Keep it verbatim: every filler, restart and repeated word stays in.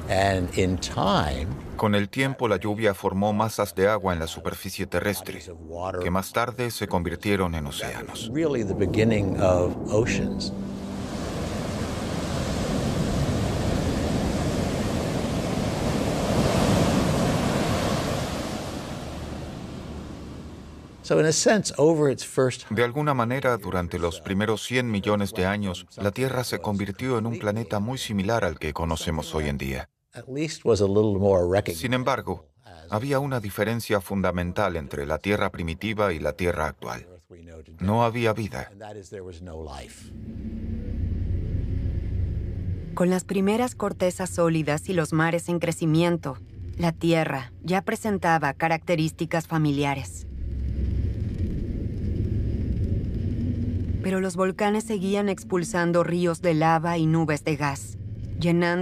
And in time, Con el tiempo, la lluvia formó masas de agua en la superficie terrestre, que más tarde se convirtieron en océanos. really the beginning of oceans. So in a sense, over its first De alguna manera, durante los primeros cien millones de años, la Tierra se convirtió en un planeta muy similar al que conocemos hoy en día. at least was a little more Sin recognizable. embargo, había una diferencia fundamental entre la Tierra primitiva y la Tierra actual. No había vida. And that is there was no life. Con las primeras cortezas sólidas y los mares en crecimiento, la Tierra ya presentaba características familiares. Pero los volcanes seguían expulsando ríos de lava y nubes de gas, llenando